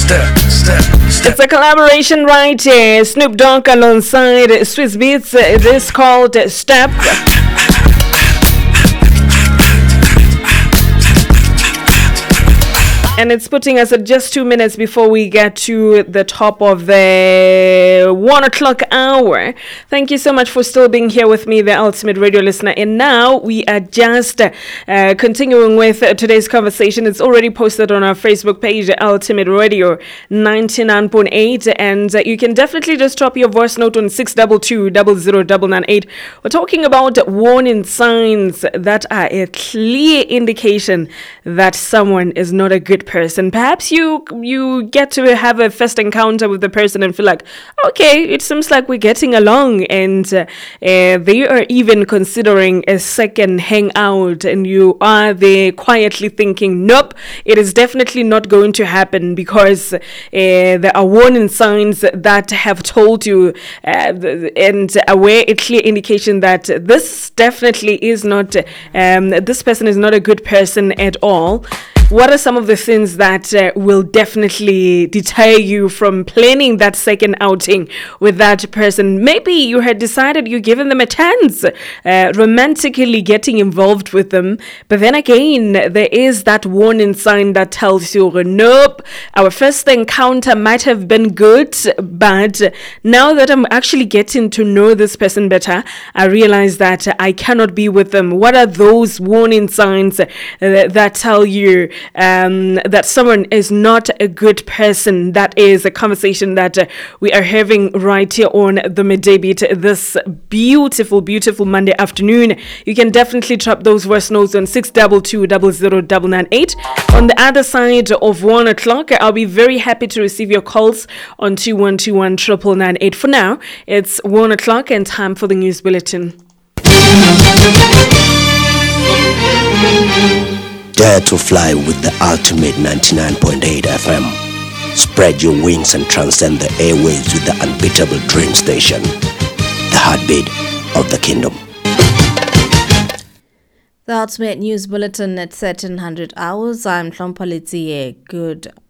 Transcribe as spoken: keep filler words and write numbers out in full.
step, step, step. It's a collaboration right here. Snoop Dogg alongside Swizz Beatz. It is called Step. And it's putting us at just two minutes before we get to the top of the one o'clock hour. Thank you so much for still being here with me, the Ultimate Radio Listener. And now we are just uh, continuing with uh, today's conversation. It's already posted on our Facebook page, Ultimate Radio ninety-nine point eight. And uh, you can definitely just drop your voice note on six two two, zero zero nine nine eight. We're talking about warning signs that are a clear indication that someone is not a good person. Perhaps you you get to have a first encounter with the person and feel like, okay, it seems like we're getting along, and uh, uh, they are even considering a second hangout, and you are there quietly thinking, nope, it is definitely not going to happen, because uh, there are warning signs that have told you uh, and aware a clear indication that this definitely is not um, this person is not a good person at all. What are some of the things that uh, will definitely deter you from planning that second outing with that person? Maybe you had decided you're giving them a chance, uh, romantically getting involved with them. But then again, there is that warning sign that tells you, nope, our first encounter might have been good, but now that I'm actually getting to know this person better, I realize that I cannot be with them. What are those warning signs uh, that tell you Um, that someone is not a good person? That is a conversation that uh, we are having right here on the Midday Beat this beautiful, beautiful Monday afternoon. You can definitely drop those voice notes on six two two, zero zero nine nine eight. On the other side of one o'clock, I'll be very happy to receive your calls on two one two one, nine nine nine eight. For now, it's one o'clock and time for the news bulletin. Dare to fly with the Ultimate ninety-nine point eight F M. Spread your wings and transcend the airwaves with the unbeatable Dream Station, the heartbeat of the kingdom. The Ultimate News Bulletin at thirteen hundred hours. I'm Tlhompha Letsiye. Good